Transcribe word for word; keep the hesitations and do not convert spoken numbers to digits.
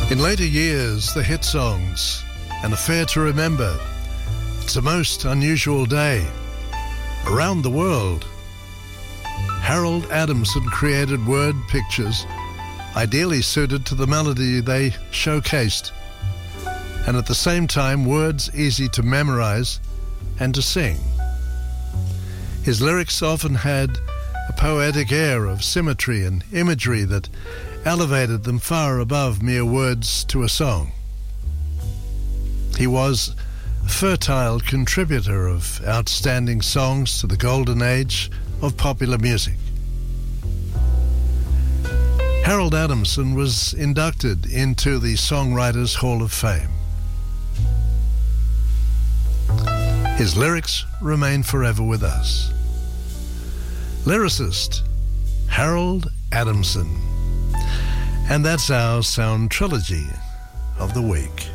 In later years, the hit songs, An Affair to Remember, It's a Most Unusual Day, Around the World. Harold Adamson created word pictures ideally suited to the melody they showcased, and at the same time words easy to memorize and to sing. His lyrics often had a poetic air of symmetry and imagery that elevated them far above mere words to a song. He was a fertile contributor of outstanding songs to the golden age of popular music. Harold Adamson was inducted into the Songwriters Hall of Fame. His lyrics remain forever with us. Lyricist Harold Adamson. And that's our sound trilogy of the week.